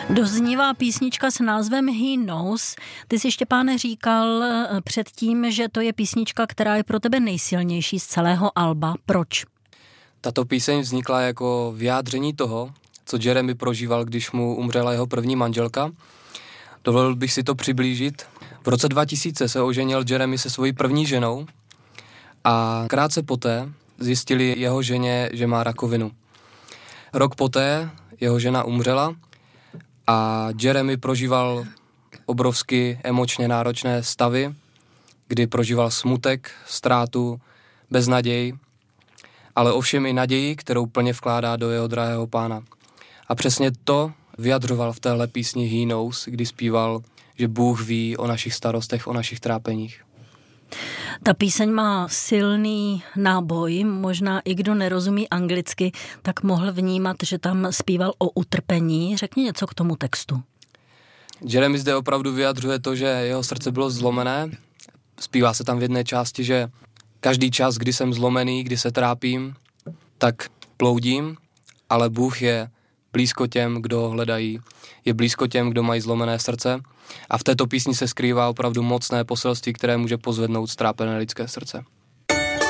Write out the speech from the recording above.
Doznívá písnička s názvem He Knows. Ty jsi, Štěpáne, říkal předtím, že to je písnička, která je pro tebe nejsilnější z celého alba. Proč? Tato píseň vznikla jako vyjádření toho, co Jeremy prožíval, když mu umřela jeho první manželka. Dovolil bych si to přiblížit. V roce 2000 se oženil Jeremy se svojí první ženou a krátce poté zjistili jeho ženě, že má rakovinu. Rok poté jeho žena umřela a Jeremy prožíval obrovsky emočně náročné stavy, kdy prožíval smutek, ztrátu, beznaděj, ale ovšem i naději, kterou plně vkládá do jeho drahého pána. A přesně to vyjadřoval v téhle písni He Knows, kdy zpíval, že Bůh ví o našich starostech, o našich trápeních. Ta píseň má silný náboj, možná i kdo nerozumí anglicky, tak mohl vnímat, že tam zpíval o utrpení. Řekni něco k tomu textu. Jeremy zde opravdu vyjadřuje to, že jeho srdce bylo zlomené. Zpívá se tam v jedné části, že každý čas, kdy jsem zlomený, kdy se trápím, tak ploudím, ale Bůh je blízko těm, kdo ho hledají, je blízko těm, kdo mají zlomené srdce. A v této písni se skrývá opravdu mocné poselství, které může pozvednout strápené lidské srdce.